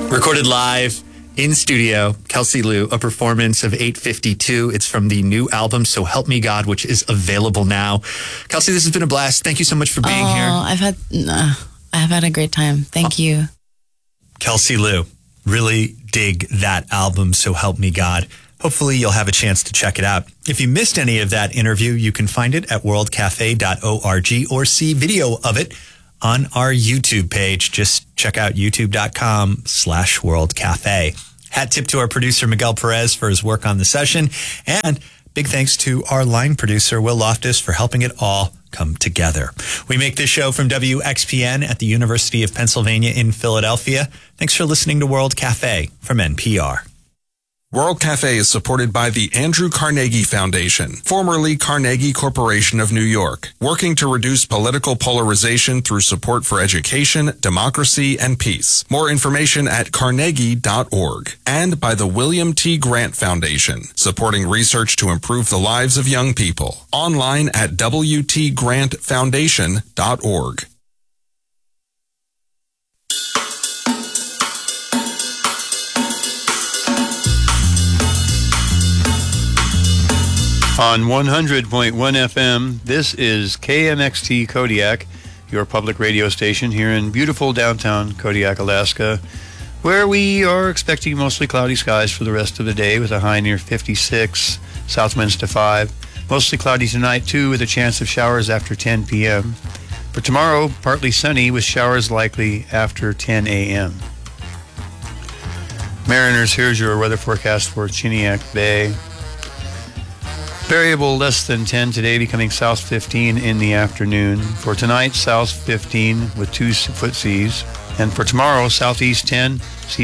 Recorded live in studio, Kelsey Lu, a performance of 852. It's from the new album, So Help Me God, which is available now. Kelsey, this has been a blast. Thank you so much for being here. I've had a great time. Thank you. Kelsey Lu, really dig that album, So Help Me God. Hopefully you'll have a chance to check it out. If you missed any of that interview, you can find it at worldcafe.org or see video of it on our YouTube page. Just check out youtube.com/worldcafe. Hat tip to our producer, Miguel Perez, for his work on the session. And big thanks to our line producer, Will Loftus, for helping it all come together. We make this show from WXPN at the University of Pennsylvania in Philadelphia. Thanks for listening to World Cafe from NPR. World Cafe is supported by the Andrew Carnegie Foundation, formerly Carnegie Corporation of New York, working to reduce political polarization through support for education, democracy, and peace. More information at carnegie.org. And by the William T. Grant Foundation, supporting research to improve the lives of young people. Online at wtgrantfoundation.org. On 100.1 FM, this is KMXT Kodiak, your public radio station here in beautiful downtown Kodiak, Alaska, where we are expecting mostly cloudy skies for the rest of the day with a high near 56, south winds to 5. Mostly cloudy tonight, too, with a chance of showers after 10 p.m. For tomorrow, partly sunny with showers likely after 10 a.m. Mariners, here's your weather forecast for Chiniak Bay. Variable less than 10 today, becoming south 15 in the afternoon. For tonight, south 15 with 2 foot seas. And for tomorrow, southeast 10, seas